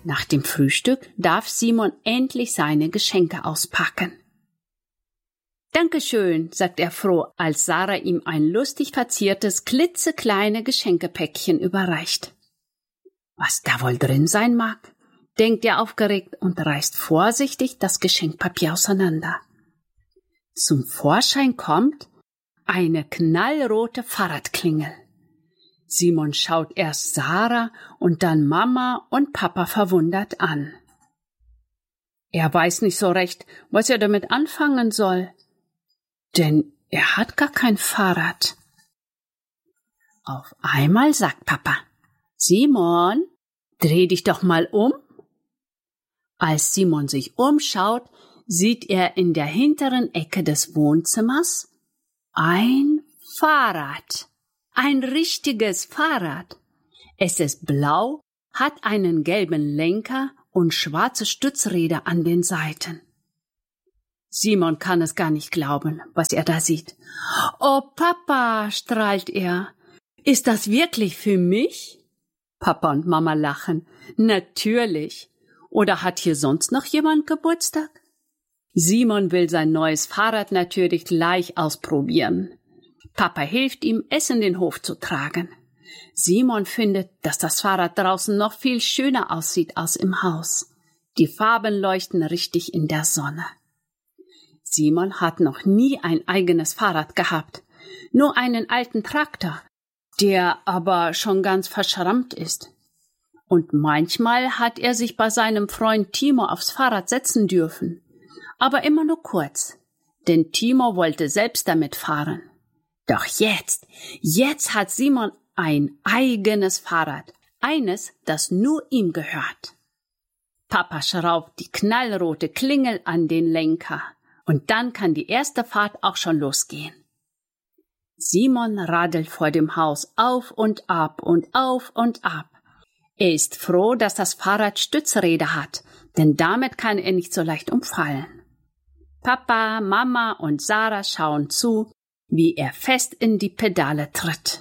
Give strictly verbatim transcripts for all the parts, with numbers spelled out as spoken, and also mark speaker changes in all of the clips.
Speaker 1: nach dem Frühstück darf Simon endlich seine Geschenke auspacken. »Dankeschön«, sagt er froh, als Sarah ihm ein lustig verziertes, klitzekleine Geschenkepäckchen überreicht. Was da wohl drin sein mag, denkt er aufgeregt und reißt vorsichtig das Geschenkpapier auseinander. Zum Vorschein kommt eine knallrote Fahrradklingel. Simon schaut erst Sarah und dann Mama und Papa verwundert an. Er weiß nicht so recht, was er damit anfangen soll, denn er hat gar kein Fahrrad. Auf einmal sagt Papa: »Simon, dreh dich doch mal um.« Als Simon sich umschaut, sieht er in der hinteren Ecke des Wohnzimmers ein Fahrrad. Ein richtiges Fahrrad. Es ist blau, hat einen gelben Lenker und schwarze Stützräder an den Seiten. Simon kann es gar nicht glauben, was er da sieht. »Oh Papa«, strahlt er, »ist das wirklich für mich?« Papa und Mama lachen. »Natürlich. Oder hat hier sonst noch jemand Geburtstag?« Simon will sein neues Fahrrad natürlich gleich ausprobieren. Papa hilft ihm, es in den Hof zu tragen. Simon findet, dass das Fahrrad draußen noch viel schöner aussieht als im Haus. Die Farben leuchten richtig in der Sonne. Simon hat noch nie ein eigenes Fahrrad gehabt, nur einen alten Traktor, der aber schon ganz verschrammt ist. Und manchmal hat er sich bei seinem Freund Timo aufs Fahrrad setzen dürfen, aber immer nur kurz, denn Timo wollte selbst damit fahren. Doch jetzt, jetzt hat Simon ein eigenes Fahrrad, eines, das nur ihm gehört. Papa schraubt die knallrote Klingel an den Lenker und dann kann die erste Fahrt auch schon losgehen. Simon radelt vor dem Haus auf und ab und auf und ab. Er ist froh, dass das Fahrrad Stützräder hat, denn damit kann er nicht so leicht umfallen. Papa, Mama und Sarah schauen zu, wie er fest in die Pedale tritt.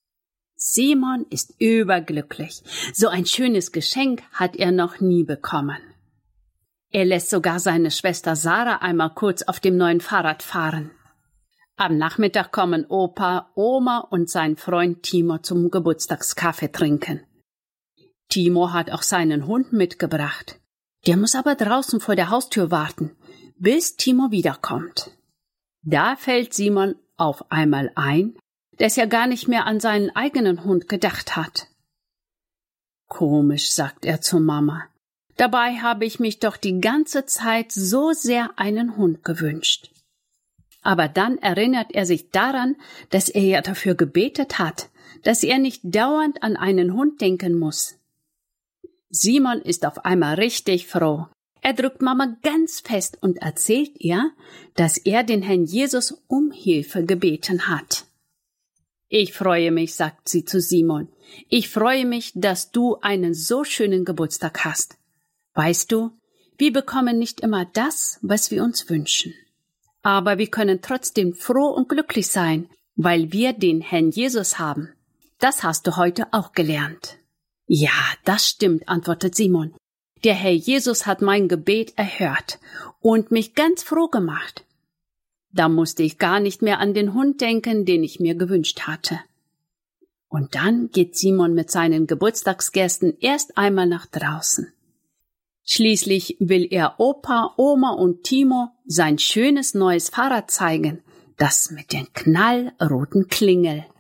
Speaker 1: Simon ist überglücklich. So ein schönes Geschenk hat er noch nie bekommen. Er lässt sogar seine Schwester Sarah einmal kurz auf dem neuen Fahrrad fahren. Am Nachmittag kommen Opa, Oma und sein Freund Timo zum Geburtstagskaffee trinken. Timo hat auch seinen Hund mitgebracht. Der muss aber draußen vor der Haustür warten, bis Timo wiederkommt. Da fällt Simon auf einmal ein, dass er gar nicht mehr an seinen eigenen Hund gedacht hat. Komisch, sagt er zu Mama. Dabei habe ich mich doch die ganze Zeit so sehr einen Hund gewünscht. Aber dann erinnert er sich daran, dass er ja dafür gebetet hat, dass er nicht dauernd an einen Hund denken muss. Simon ist auf einmal richtig froh. Er drückt Mama ganz fest und erzählt ihr, dass er den Herrn Jesus um Hilfe gebeten hat. Ich freue mich, sagt sie zu Simon. Ich freue mich, dass du einen so schönen Geburtstag hast. Weißt du, wir bekommen nicht immer das, was wir uns wünschen. Aber wir können trotzdem froh und glücklich sein, weil wir den Herrn Jesus haben. Das hast du heute auch gelernt. Ja, das stimmt, antwortet Simon. Der Herr Jesus hat mein Gebet erhört und mich ganz froh gemacht. Da musste ich gar nicht mehr an den Hund denken, den ich mir gewünscht hatte. Und dann geht Simon mit seinen Geburtstagsgästen erst einmal nach draußen. Schließlich will er Opa, Oma und Timo sein schönes neues Fahrrad zeigen, das mit den knallroten Klingel.